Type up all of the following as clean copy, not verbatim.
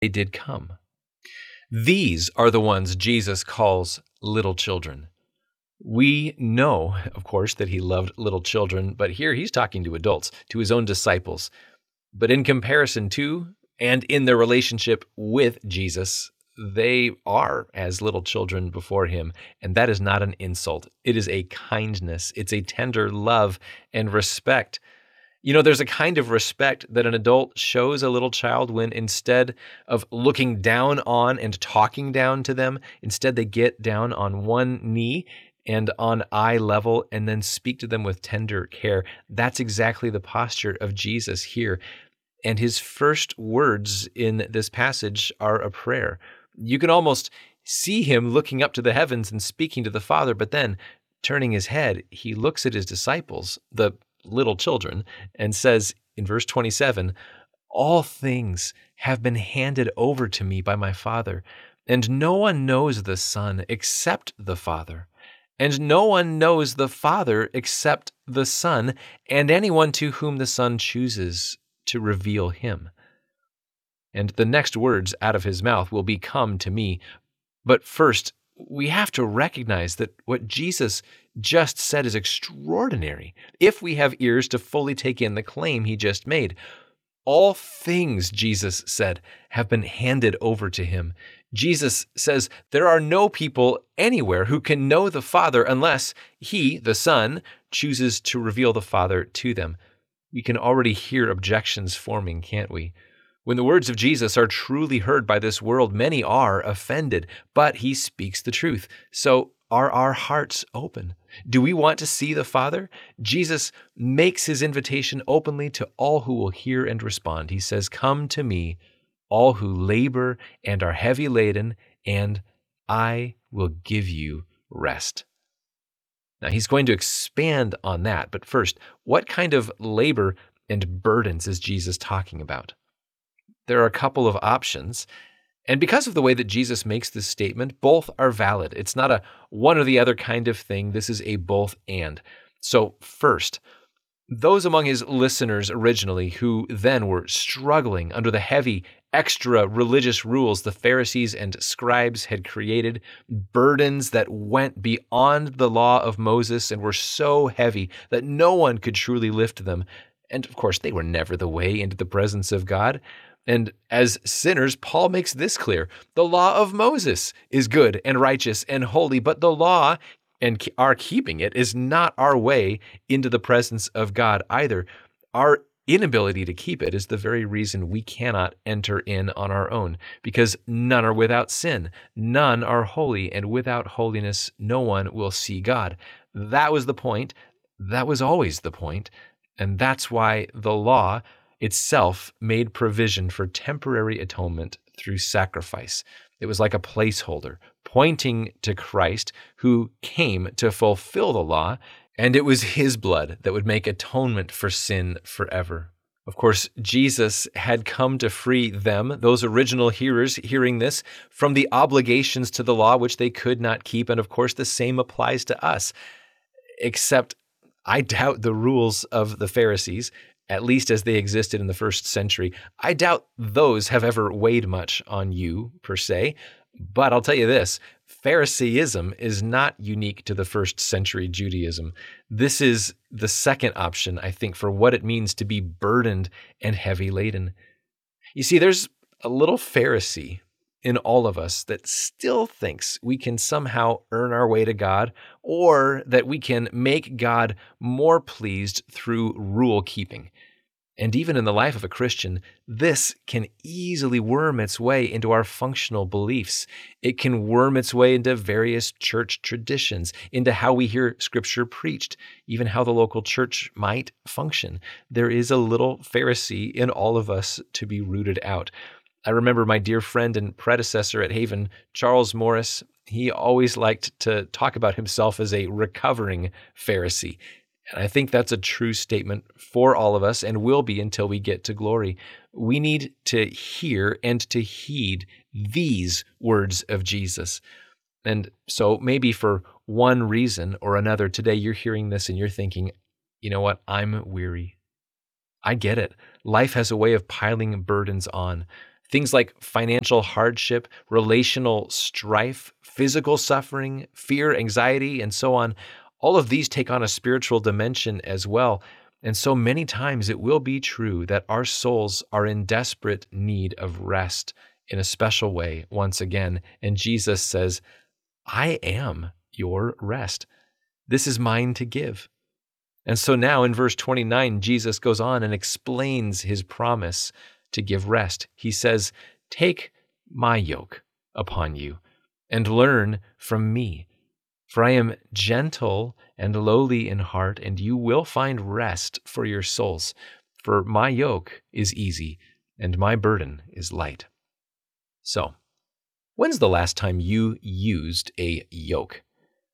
they did come. These are the ones Jesus calls little children. We know, of course, that he loved little children, but here he's talking to adults, to his own disciples. But in comparison to and in their relationship with Jesus, they are as little children before him. And that is not an insult. It is a kindness. It's a tender love and respect. You know, there's a kind of respect that an adult shows a little child when instead of looking down on and talking down to them, instead they get down on one knee and on eye level and then speak to them with tender care. That's exactly the posture of Jesus here. And his first words in this passage are a prayer. You can almost see him looking up to the heavens and speaking to the Father, but then turning his head, he looks at his disciples, the little children, and says in verse 27, "All things have been handed over to me by my Father, and no one knows the Son except the Father, and no one knows the Father except the Son, and anyone to whom the Son chooses to reveal him." And the next words out of his mouth will be, "Come to me." But first, we have to recognize that what Jesus just said is extraordinary if we have ears to fully take in the claim he just made. All things, Jesus said, have been handed over to him. Jesus says there are no people anywhere who can know the Father unless he, the Son, chooses to reveal the Father to them. We can already hear objections forming, can't we? When the words of Jesus are truly heard by this world, many are offended, but he speaks the truth. So are our hearts open? Do we want to see the Father? Jesus makes his invitation openly to all who will hear and respond. He says, "Come to me, all who labor and are heavy laden, and I will give you rest." Now, he's going to expand on that, but first, what kind of labor and burdens is Jesus talking about? There are a couple of options, and because of the way that Jesus makes this statement, both are valid. It's not a one or the other kind of thing. This is a both and. So first, those among his listeners originally who then were struggling under the heavy, extra religious rules the Pharisees and scribes had created, burdens that went beyond the law of Moses and were so heavy that no one could truly lift them. And of course, they were never the way into the presence of God. And as sinners, Paul makes this clear. The law of Moses is good and righteous and holy, but the law and our keeping it is not our way into the presence of God either. Our inability to keep it is the very reason we cannot enter in on our own, because none are without sin, none are holy, and without holiness, no one will see God. That was the point. That was always the point. And that's why the law itself made provision for temporary atonement through sacrifice. It was like a placeholder, pointing to Christ who came to fulfill the law, and it was his blood that would make atonement for sin forever. Of course, Jesus had come to free them, those original hearers hearing this, from the obligations to the law which they could not keep, and of course the same applies to us, except I doubt the rules of the Pharisees, at least as they existed in the first century. I doubt those have ever weighed much on you, per se. But I'll tell you this, Phariseeism is not unique to the first century Judaism. This is the second option, I think, for what it means to be burdened and heavy laden. You see, there's a little Pharisee in all of us that still thinks we can somehow earn our way to God, or that we can make God more pleased through rule keeping. And even in the life of a Christian, this can easily worm its way into our functional beliefs. It can worm its way into various church traditions, into how we hear Scripture preached, even how the local church might function. There is a little Pharisee in all of us to be rooted out. I remember my dear friend and predecessor at Haven, Charles Morris. He always liked to talk about himself as a recovering Pharisee. And I think that's a true statement for all of us and will be until we get to glory. We need to hear and to heed these words of Jesus. And so maybe for one reason or another today, you're hearing this and you're thinking, you know what, I'm weary. I get it. Life has a way of piling burdens on. Things like financial hardship, relational strife, physical suffering, fear, anxiety, and so on, all of these take on a spiritual dimension as well. And so many times it will be true that our souls are in desperate need of rest in a special way once again. And Jesus says, I am your rest. This is mine to give. And so now in verse 29, Jesus goes on and explains his promise to give rest. He says, take my yoke upon you and learn from me, for I am gentle and lowly in heart, and you will find rest for your souls. For my yoke is easy and my burden is light. So, when's the last time you used a yoke?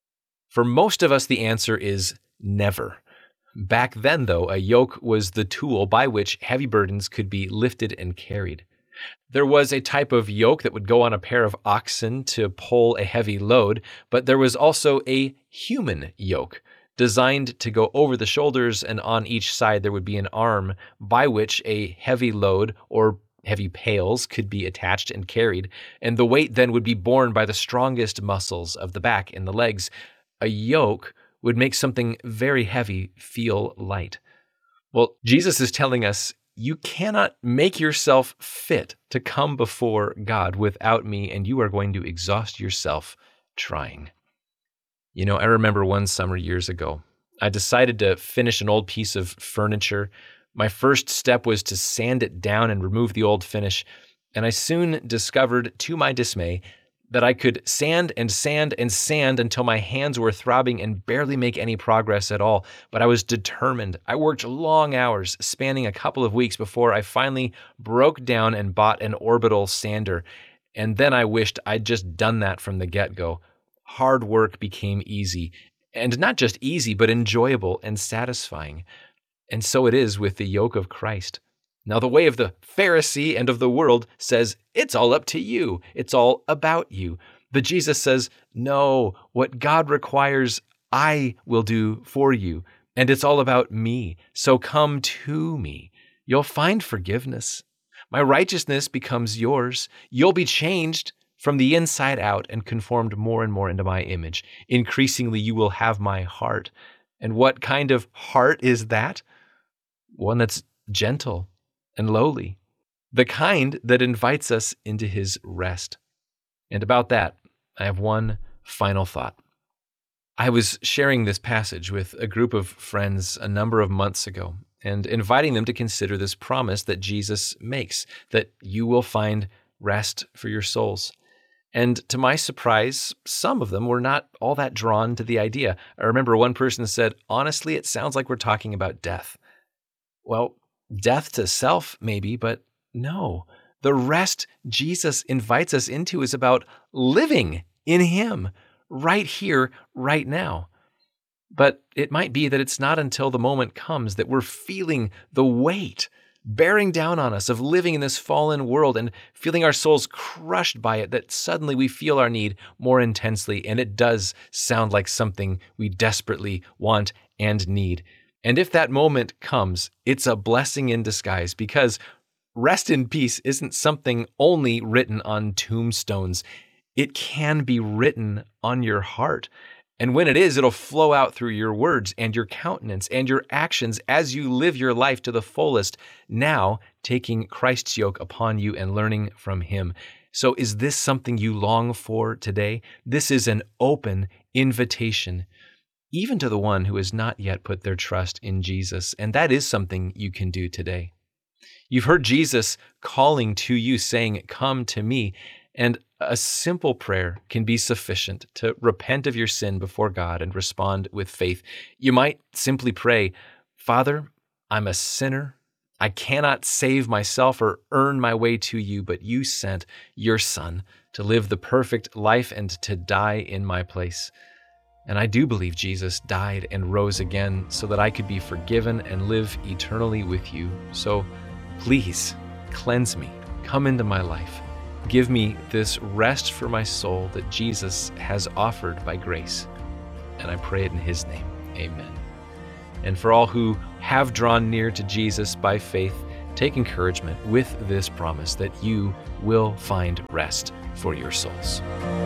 For most of us, the answer is never. Back then, though, a yoke was the tool by which heavy burdens could be lifted and carried. There was a type of yoke that would go on a pair of oxen to pull a heavy load, but there was also a human yoke designed to go over the shoulders, and on each side there would be an arm by which a heavy load or heavy pails could be attached and carried, and the weight then would be borne by the strongest muscles of the back and the legs. A yoke would make something very heavy feel light. Well, Jesus is telling us, you cannot make yourself fit to come before God without me, and you are going to exhaust yourself trying. You know, I remember one summer years ago, I decided to finish an old piece of furniture. My first step was to sand it down and remove the old finish, and I soon discovered, to my dismay, that I could sand and sand and sand until my hands were throbbing and barely make any progress at all. But I was determined. I worked long hours, spanning a couple of weeks before I finally broke down and bought an orbital sander. And then I wished I'd just done that from the get-go. Hard work became easy. And not just easy, but enjoyable and satisfying. And so it is with the yoke of Christ. Now, the way of the Pharisee and of the world says, it's all up to you. It's all about you. But Jesus says, no, what God requires, I will do for you. And it's all about me. So come to me. You'll find forgiveness. My righteousness becomes yours. You'll be changed from the inside out and conformed more and more into my image. Increasingly, you will have my heart. And what kind of heart is that? One that's gentle and lowly, the kind that invites us into his rest. And about that, I have one final thought. I was sharing this passage with a group of friends a number of months ago and inviting them to consider this promise that Jesus makes, that you will find rest for your souls. And to my surprise, some of them were not all that drawn to the idea. I remember one person said, honestly, it sounds like we're talking about death. Well, death to self, maybe, but no. The rest Jesus invites us into is about living in him right here, right now. But it might be that it's not until the moment comes that we're feeling the weight bearing down on us of living in this fallen world and feeling our souls crushed by it, that suddenly we feel our need more intensely, and it does sound like something we desperately want and need. And if that moment comes, it's a blessing in disguise, because rest in peace isn't something only written on tombstones. It can be written on your heart. And when it is, it'll flow out through your words and your countenance and your actions as you live your life to the fullest, now taking Christ's yoke upon you and learning from him. So is this something you long for today? This is an open invitation, even to the one who has not yet put their trust in Jesus. And that is something you can do today. You've heard Jesus calling to you, saying, come to me. And a simple prayer can be sufficient to repent of your sin before God and respond with faith. You might simply pray, Father, I'm a sinner. I cannot save myself or earn my way to you, but you sent your Son to live the perfect life and to die in my place. And I do believe Jesus died and rose again so that I could be forgiven and live eternally with you. So please cleanse me, come into my life. Give me this rest for my soul that Jesus has offered by grace. And I pray it in his name. Amen. And for all who have drawn near to Jesus by faith, take encouragement with this promise that you will find rest for your souls.